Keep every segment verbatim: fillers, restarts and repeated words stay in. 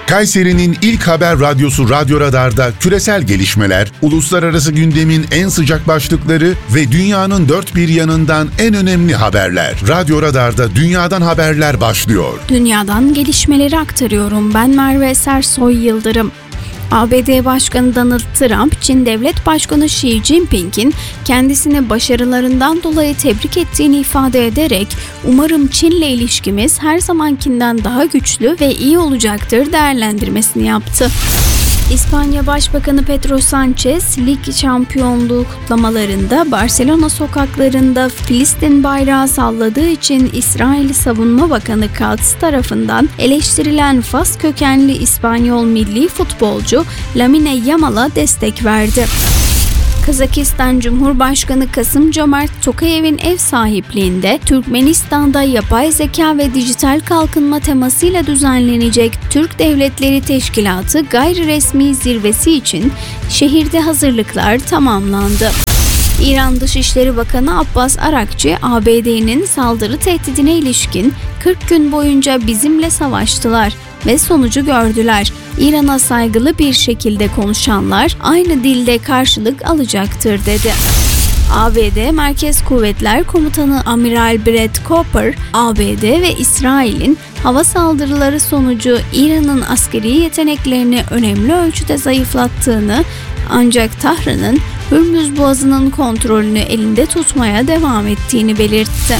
Kayseri'nin ilk haber radyosu Radyo Radar'da küresel gelişmeler, uluslararası gündemin en sıcak başlıkları ve dünyanın dört bir yanından en önemli haberler. Radyo Radar'da dünyadan haberler başlıyor. Dünyadan gelişmeleri aktarıyorum. Ben Merve Sersoy Yıldırım. A B D Başkanı Donald Trump, Çin Devlet Başkanı Xi Jinping'in kendisini başarılarından dolayı tebrik ettiğini ifade ederek "Umarım Çin'le ilişkimiz her zamankinden daha güçlü ve iyi olacaktır" değerlendirmesini yaptı. İspanya Başbakanı Pedro Sanchez, lig şampiyonluğu kutlamalarında Barcelona sokaklarında Filistin bayrağı salladığı için İsrail Savunma Bakanı Katz tarafından eleştirilen Fas kökenli İspanyol milli futbolcu Lamine Yamal'a destek verdi. Kazakistan Cumhurbaşkanı Kasım-Jomart Tokayev'in ev sahipliğinde Türkmenistan'da yapay zeka ve dijital kalkınma temasıyla düzenlenecek Türk Devletleri Teşkilatı gayri resmi zirvesi için şehirde hazırlıklar tamamlandı. İran Dışişleri Bakanı Abbas Arakçı, A B D'nin saldırı tehdidine ilişkin kırk gün boyunca bizimle savaştılar ve sonucu gördüler. İran'a saygılı bir şekilde konuşanlar aynı dilde karşılık alacaktır dedi. A B D Merkez Kuvvetler Komutanı Amiral Brett Cooper, A B D ve İsrail'in hava saldırıları sonucu İran'ın askeri yeteneklerini önemli ölçüde zayıflattığını, ancak Tahran'ın Hürmüz Boğazı'nın kontrolünü elinde tutmaya devam ettiğini belirtti.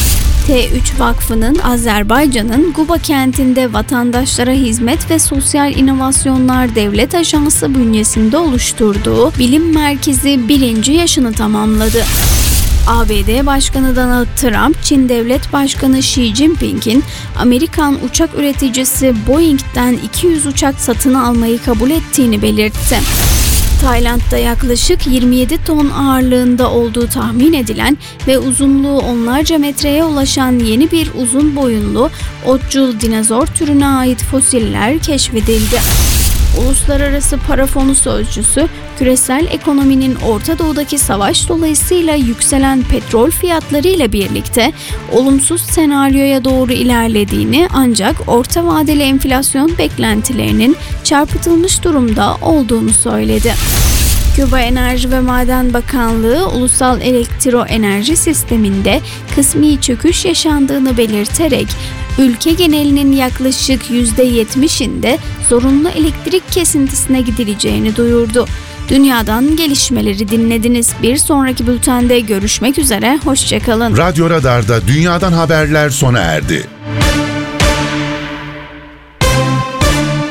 T üç Vakfı'nın Azerbaycan'ın Guba kentinde Vatandaşlara Hizmet ve Sosyal İnovasyonlar Devlet Ajansı bünyesinde oluşturduğu bilim merkezi birinci yaşını tamamladı. A B D Başkanı Donald Trump, Çin Devlet Başkanı Xi Jinping'in Amerikan uçak üreticisi Boeing'den iki yüz uçak satın almayı kabul ettiğini belirtti. Tayland'da yaklaşık yirmi yedi ton ağırlığında olduğu tahmin edilen ve uzunluğu onlarca metreye ulaşan yeni bir uzun boyunlu otçul dinozor türüne ait fosiller keşfedildi. Uluslararası Para Fonu sözcüsü, küresel ekonominin Orta Doğu'daki savaş dolayısıyla yükselen petrol fiyatları ile birlikte olumsuz senaryoya doğru ilerlediğini, ancak orta vadeli enflasyon beklentilerinin çarpıtılmış durumda olduğunu söyledi. Küba Enerji ve Maden Bakanlığı, ulusal elektroenerji sisteminde kısmi çöküş yaşandığını belirterek, ülke genelinin yaklaşık yüzde yetmişinde zorunlu elektrik kesintisine gidileceğini duyurdu. Dünyadan gelişmeleri dinlediniz. Bir sonraki bültende görüşmek üzere, hoşçakalın. Radyo Radar'da dünyadan haberler sona erdi.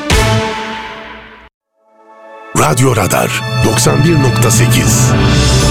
Radyo Radar doksan bir nokta sekiz